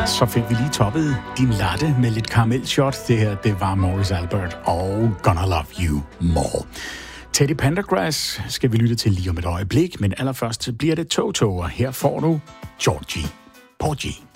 Så fik vi lige toppet din latte med lidt karamellshot. Det her, det var Morris Albert og Gonna Love You More. Teddy Pendergrass skal vi lytte til lige om et øjeblik, men allerførst bliver det Toto, og her får du Georgie Porgy.